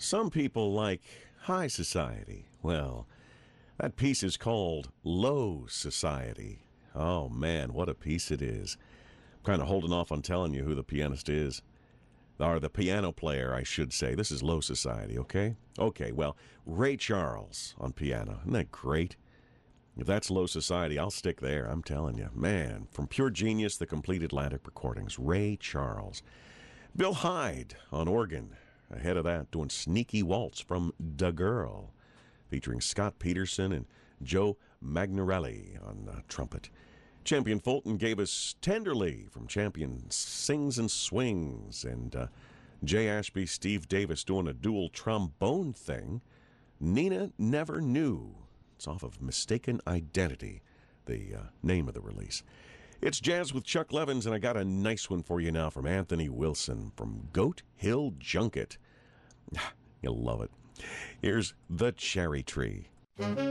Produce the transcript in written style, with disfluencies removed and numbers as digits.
Some people like high society. Well, that piece is called Low Society. Oh man, what a piece it is. I'm kind of holding off on telling you who the pianist is. Or the piano player, I should say. This is Low Society, okay? Okay, well, Ray Charles on piano. Isn't that great? If that's Low Society, I'll stick there, I'm telling you. Man, from Pure Genius, the Complete Atlantic Recordings, Ray Charles. Bill Hyde on organ. Ahead of that, doing Sneaky Waltz from Da Girl, featuring Scott Peterson and Joe Magnarelli on trumpet. Champion Fulton gave us Tenderly from Champion Sings and Swings, and Jay Ashby, Steve Davis doing a dual trombone thing. Nina Never Knew. It's off of Mistaken Identity, the name of the release. It's Jazz with Chuck Levins, and I got a nice one for you now from Anthony Wilson from Goat Hill Junket. You'll love it. Here's The Cherry Tree.